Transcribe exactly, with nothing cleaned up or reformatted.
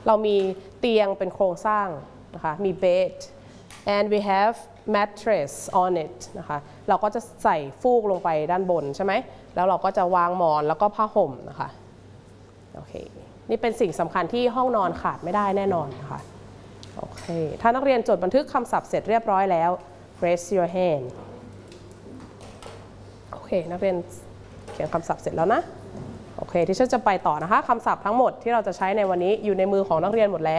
เรามีเตียงเป็นโครงสร้างนะคะมี bed and we have mattress on it นะคะเราก็จะใส่ฟูกลงไปด้านบนใช่ไหมแล้วเราก็จะวางหมอนแล้วก็ผ้าห่มนะคะโอเคนี่เป็นสิ่งสำคัญที่ห้องนอนขาดไม่ได้แน่นอนนะคะโอเคถ้านักเรียนจดบันทึกคำศัพท์เสร็จเรียบร้อยแล้ว raise your hand โอเคนักเรียนเขียนคำศัพท์เสร็จแล้วนะโอเคที่ฉันจะไปต่อนะคะคำศัพท์ทั้งหมดที่เราจะใช้ในวันนี้อยู่ในมือของนักเรียนหมดแล้ว